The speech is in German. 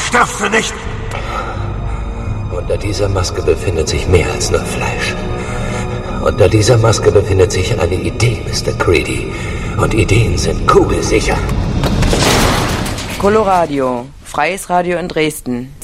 Stirbst du nicht? Unter dieser Maske befindet sich mehr als nur Fleisch. Unter dieser Maske befindet sich eine Idee, Mr. Creedy. Und Ideen sind kugelsicher. Coloradio, freies Radio in Dresden.